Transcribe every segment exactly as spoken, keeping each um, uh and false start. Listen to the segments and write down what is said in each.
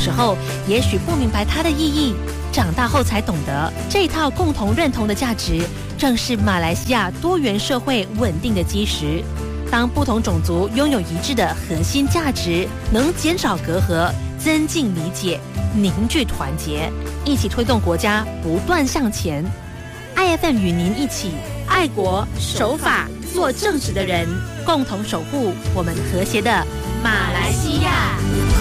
时候也许不明白它的意义，长大后才懂得，这套共同认同的价值正是马来西亚多元社会稳定的基石。当不同种族拥有一致的核心价值，能减少隔阂，增进理解，凝聚团结，一起推动国家不断向前。I F M 与您一起爱国守法做正直的人，共同守护我们和谐的马来西亚。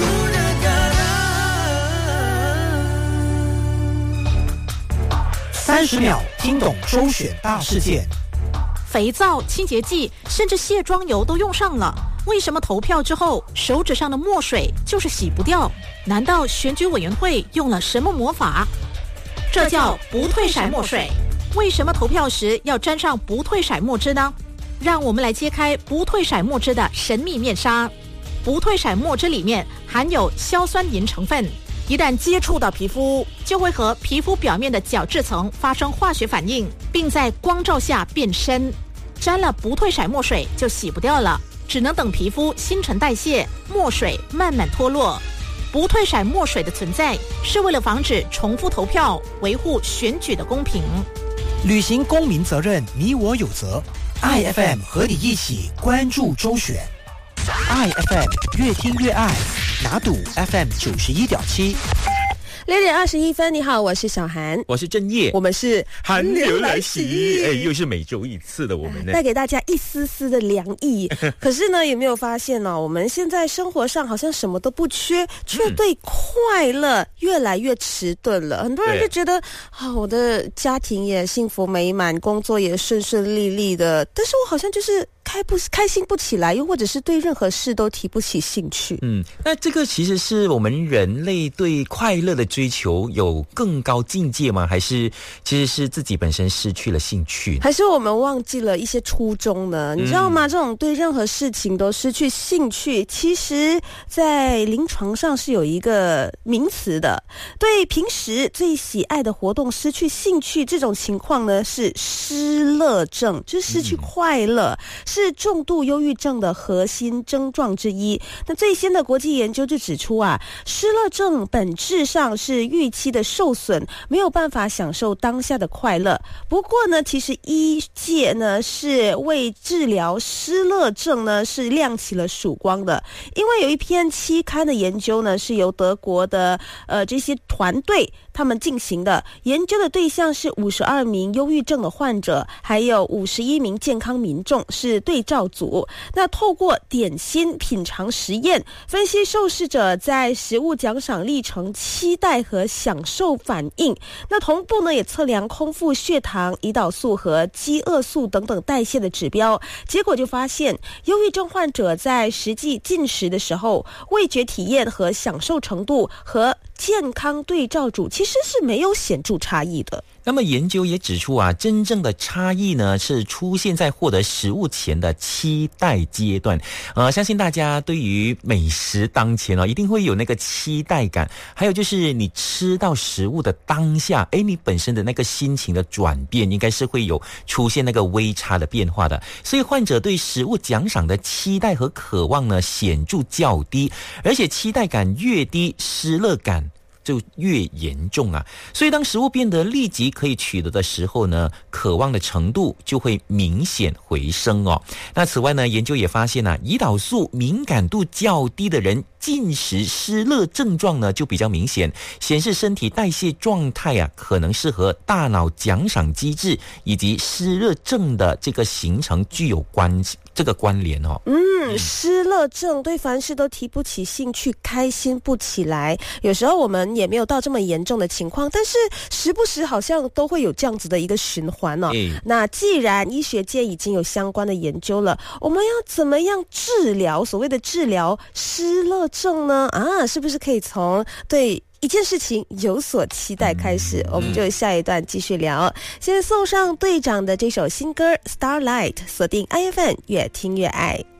三十秒听懂周选大事件。 肥皂、清洁剂甚至卸妆油都用上了，为什么投票之后手指上的墨水就是洗不掉？难道选举委员会用了什么魔法？这叫不退骰墨水。为什么投票时要沾上不退骰墨汁呢？让我们来揭开不退骰墨汁的神秘面纱。不退骰墨汁里面含有硝酸银成分，一旦接触到皮肤，就会和皮肤表面的角质层发生化学反应，并在光照下变深。沾了不退骰墨水就洗不掉了，只能等皮肤新陈代谢，墨水慢慢脱落。不退骰墨水的存在是为了防止重复投票，维护选举的公平。 履行公民责任，你我有责。I F M 和你一起关注周选。I F M 越听越爱，拿赌 F M 九十一点七。 六点二十一分，你好，我是小韩， 我是正业， 我们是寒流来袭，哎，又是每周一次的我们呢， 带给大家一丝丝的凉意。可是呢，有没有发现呢、哦？我们现在生活上好像什么都不缺，却对快乐越来越迟钝了。很多人就觉得啊，我的家庭也幸福美满，工作也顺顺利利的，但是我好像就是开不开心不起来，又或者是对任何事都提不起兴趣。 嗯，那这个其实是我们人类对快乐的追求有更高境界吗？还是其实是自己本身失去了兴趣？ 还是我们忘记了一些初衷呢？你知道吗？嗯、这种对任何事情都失去兴趣，其实在临床上是有一个名词的。对平时最喜爱的活动失去兴趣，这种情况呢是失乐症，就是失去快乐。嗯，是重度忧郁症的核心症状之一。那最新的国际研究就指出啊，失乐症本质上是预期的受损，没有办法享受当下的快乐。不过呢，其实医界呢是为治疗失乐症呢是亮起了曙光的，因为有一篇期刊的研究呢是由德国的呃这些团队他们进行的，研究的对象是五十二名忧郁症的患者，还有五十一名健康民众是对照组。那透过点心品尝实验，分析受试者在食物奖赏历程期待和享受反应。那同步呢也测量空腹血糖、胰岛素和饥饿素等等代谢的指标。结果就发现，忧郁症患者在实际进食的时候，味觉体验和享受程度和健康对照组其实是没有显著差异的。 那么研究也指出啊，真正的差异呢是出现在获得食物前的期待阶段。呃，相信大家对于美食当前哦，一定会有那个期待感。还有就是你吃到食物的当下，诶，你本身的那个心情的转变，应该是会有出现那个微差的变化的。所以患者对食物奖赏的期待和渴望呢显著较低，而且期待感越低，失乐感就越严重啊。所以当食物变得立即可以取得的时候呢，渴望的程度就会明显回升哦。那此外呢，研究也发现啊，胰岛素敏感度较低的人，进食失乐症状呢就比较明显，显示身体代谢状态啊可能是和大脑奖赏机制以及失乐症的这个形成具有关这个关联哦。 嗯，失乐症对凡事都提不起兴趣，开心不起来。有时候我们也没有到这么严重的情况，但是时不时好像都会有这样子的一个循环哦。嗯、那既然医学界已经有相关的研究了，我们要怎么样治疗所谓的治疗失乐症呢？啊，是不是可以从对一件事情有所期待开始？我们就下一段继续聊。现在送上队长的这首新歌 Starlight， 锁定 I F M， 越听越爱。